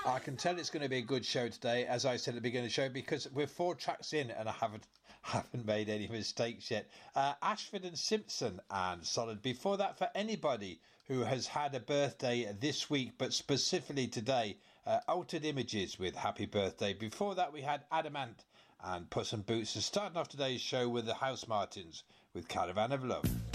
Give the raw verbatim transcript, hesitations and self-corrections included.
I can tell it's going to be a good show today, as I said at the beginning of the show, because we're four tracks in and I haven't haven't made any mistakes yet. Uh, Ashford and Simpson and Solid. Before that, for anybody who has had a birthday this week, but specifically today, uh, Altered Images with Happy Birthday. Before that, we had Adamant and Puss in Boots. And starting off today's show with the House Martins with Caravan of Love.